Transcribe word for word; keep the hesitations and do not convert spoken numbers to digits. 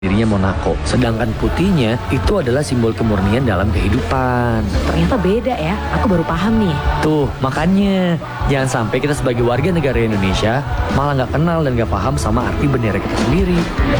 dirinya Monaco. Sedangkan putihnya itu adalah simbol kemurnian dalam kehidupan. Ternyata beda ya, aku baru paham nih. Tuh, makanya jangan sampai kita sebagai warga negara Indonesia malah nggak kenal dan nggak paham sama arti bendera kita sendiri.